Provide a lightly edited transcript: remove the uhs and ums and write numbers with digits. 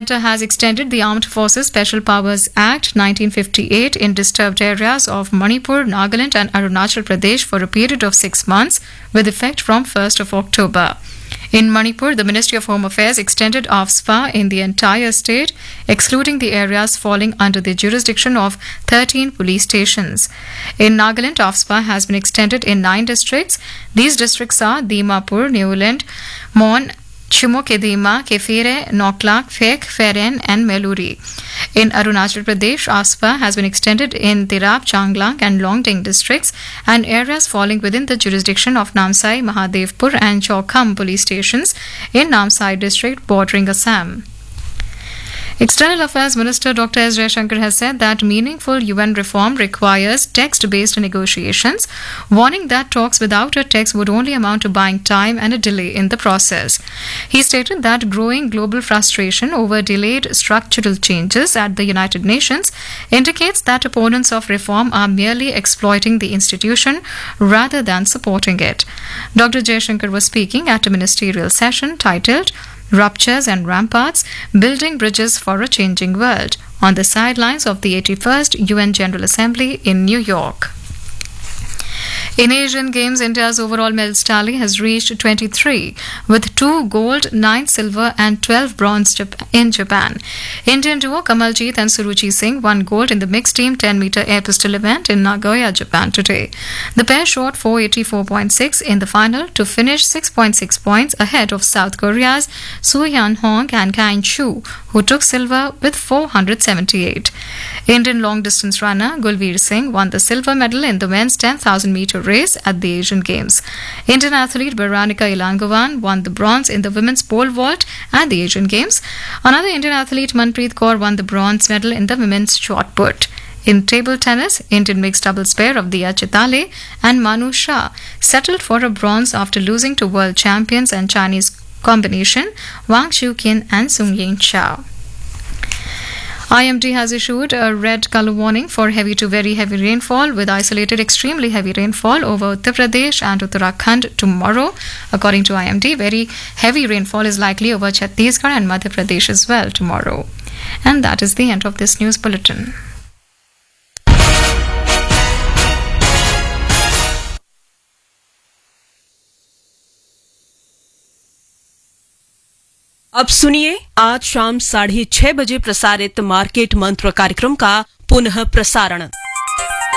Junta has extended the Armed Forces Special Powers Act 1958 in disturbed areas of Manipur, Nagaland and Arunachal Pradesh for a period of 6 months with effect from 1st of October. In Manipur, the Ministry of Home Affairs extended AFSPA in the entire state, excluding the areas falling under the jurisdiction of 13 police stations. In Nagaland, AFSPA has been extended in 9 districts. These districts are Dimapur, Newland, Mon, Chimokedima, Kefire, Noklak, Fek, Feren and Meluri. In Arunachal Pradesh, AFSPA has been extended in Tirap, Changlang and Longding districts and areas falling within the jurisdiction of Namsai, Mahadevpur and Chaukham police stations in Namsai district bordering Assam. External Affairs Minister Dr. S. Jaishankar has said that meaningful UN reform requires text-based negotiations, warning that talks without a text would only amount to buying time and a delay in the process. He stated that growing global frustration over delayed structural changes at the United Nations indicates that opponents of reform are merely exploiting the institution rather than supporting it. Dr. Jaishankar was speaking at a ministerial session titled Ruptures and Ramparts, Building Bridges for a Changing World, on the sidelines of the 81st UN General Assembly in New York. In Asian Games, India's overall medals tally has reached 23, with 2 gold, 9 silver and 12 bronze in Japan. Indian duo Kamaljeet and Suruchi Singh won gold in the mixed team 10-meter air pistol event in Nagoya, Japan today. The pair shot 484.6 in the final to finish 6.6 points ahead of South Korea's Soo-hyun Hong and Kain Chu, who took silver with 478. Indian long-distance runner Gulveer Singh won the silver medal in the men's 10,000-meter race at the Asian Games. Indian athlete Baranika Ilangovan won the bronze in the women's pole vault at the Asian Games. Another Indian athlete Manpreet Kaur won the bronze medal in the women's shot put. In table tennis, Indian mixed doubles pair of Diya Chitale and Manu Shah settled for a bronze after losing to world champions and Chinese combination Wang Shuqin and Sung Yin Chao. IMD has issued a red color warning for heavy to very heavy rainfall with isolated extremely heavy rainfall over Uttar Pradesh and Uttarakhand tomorrow. According to IMD, very heavy rainfall is likely over Chhattisgarh and Madhya Pradesh as well tomorrow. And that is the end of this news bulletin. अब सुनिए आज शाम 6:30 बजे प्रसारित market मंत्र कार्यक्रम का पुनः प्रसारण।